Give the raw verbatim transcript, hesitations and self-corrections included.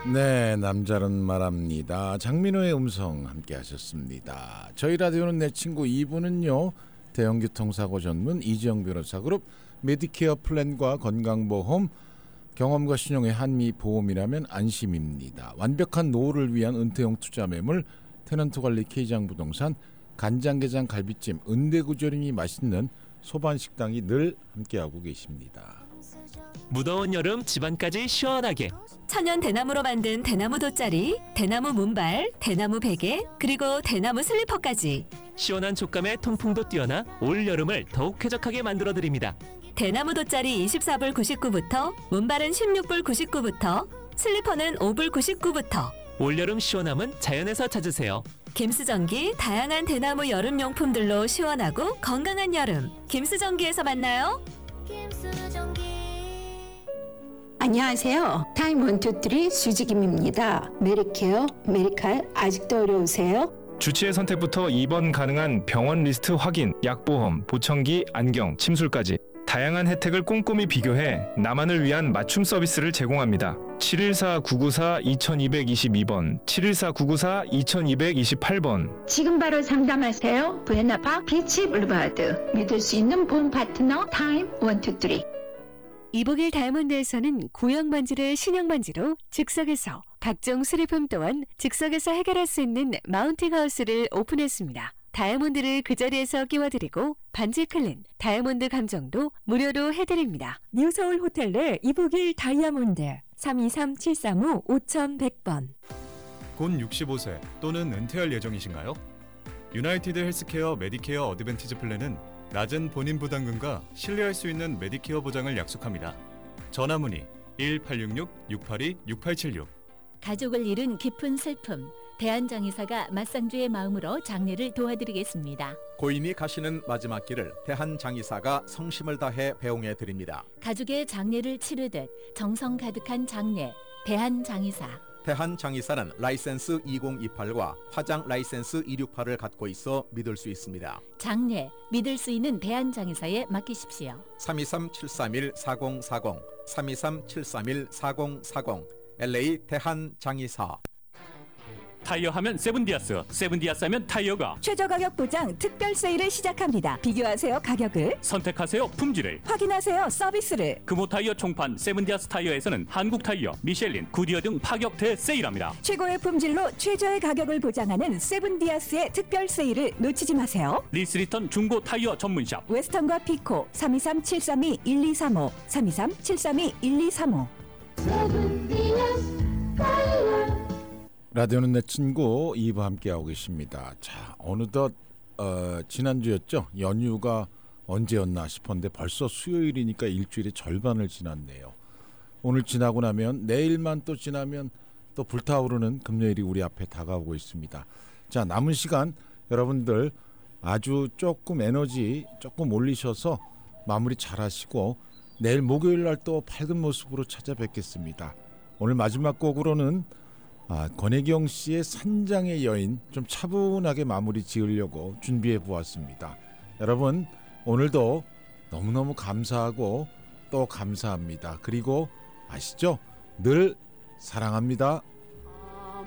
네, 남자는 말합니다. 장민호의 음성 함께 하셨습니다. 저희 라디오는 내 친구 이 부는요. 대형교통사고 전문 이지영 변호사 그룹 메디케어 플랜과 건강보험 경험과 신용의 한미보험이라면 안심입니다. 완벽한 노후를 위한 은퇴용 투자 매물 테넌트관리 K장부동산 간장게장 갈비찜 은대구조림이 맛있는 소반식당이 늘 함께하고 계십니다. 무더운 여름 집안까지 시원하게 천연 대나무로 만든 대나무 돗자리, 대나무 문발, 대나무 베개, 그리고 대나무 슬리퍼까지 시원한 촉감에 통풍도 뛰어나 올 여름을 더욱 쾌적하게 만들어드립니다. 대나무 돗자리 이십사 불 구십구 부터 문발은 십육 불 구십구 부터 슬리퍼는 오 불 구십구 부터 올여름 시원함은 자연에서 찾으세요. 김수전기 다양한 대나무 여름용품들로 시원하고 건강한 여름 김수전기에서 만나요. 김수전기. 안녕하세요. 타임 원투쓰리 수지김입니다. 메리케어, 메리칼 아직도 어려우세요? 주치의 선택부터 입원 가능한 병원 리스트 확인, 약보험, 보청기, 안경, 침술까지 다양한 혜택을 꼼꼼히 비교해 나만을 위한 맞춤 서비스를 제공합니다. 칠일사 구구사 이이이이 번, 칠일사 구구사 이이이팔 번. 지금 바로 상담하세요. 부에나파 비치 블루바드. 믿을 수 있는 보험 파트너 타임 원투쓰리. 이복일 다이아몬드에서는 구형 반지를 신형 반지로 즉석에서, 각종 수리품 또한 즉석에서 해결할 수 있는 마운팅 하우스를 오픈했습니다. 다이아몬드를 그 자리에서 끼워드리고 반지 클린, 다이아몬드 감정도 무료로 해드립니다. 뉴서울 호텔 내 이복일 다이아몬드 삼이삼 칠삼오 오천백 번. 곧 육십오 세 또는 은퇴할 예정이신가요? 유나이티드 헬스케어 메디케어 어드밴티지 플랜은 낮은 본인 부담금과 신뢰할 수 있는 메디케어 보장을 약속합니다. 전화 문의 일 팔육육 육팔이 육팔칠육. 가족을 잃은 깊은 슬픔, 대한장의사가 맞상주의 마음으로 장례를 도와드리겠습니다. 고인이 가시는 마지막 길을 대한장의사가 성심을 다해 배웅해 드립니다. 가족의 장례를 치르듯 정성 가득한 장례, 대한장의사. 대한장의사는 라이센스 이공이팔과 화장 라이센스 이육팔을 갖고 있어 믿을 수 있습니다. 장례, 믿을 수 있는 대한장의사에 맡기십시오. 삼이삼 칠삼일 사공사공, 삼이삼 칠삼일 사공사공, 엘에이 대한장의사. 타이어 하면 세븐디아스, 세븐디아스 하면 타이어가 최저 가격 보장 특별 세일을 시작합니다. 비교하세요 가격을, 선택하세요 품질을, 확인하세요 서비스를. 금호 타이어 총판 세븐디아스 타이어에서는 한국 타이어, 미셸린, 구디어 등 파격 대세일합니다. 최고의 품질로 최저의 가격을 보장하는 세븐디아스의 특별 세일을 놓치지 마세요. 리스리턴 중고 타이어 전문샵 웨스턴과 피코 삼이삼 칠삼이 일이삼오, 삼이삼 칠삼이 일이삼오. 세븐디아스 타이어. 라디오는 내 친구 이 부 함께하고 계십니다. 자, 어느덧 어, 지난주였죠. 연휴가 언제였나 싶었는데 벌써 수요일이니까 일주일의 절반을 지났네요. 오늘 지나고 나면 내일만 또 지나면 또 불타오르는 금요일이 우리 앞에 다가오고 있습니다. 자, 남은 시간 여러분들 아주 조금 에너지 조금 올리셔서 마무리 잘 하시고 내일 목요일 날 또 밝은 모습으로 찾아뵙겠습니다. 오늘 마지막 곡으로는 아, 권혜경 씨의 산장의 여인 좀 차분하게 마무리 지으려고 준비해 보았습니다. 여러분 오늘도 너무너무 감사하고 또 감사합니다. 그리고 아시죠? 늘 사랑합니다.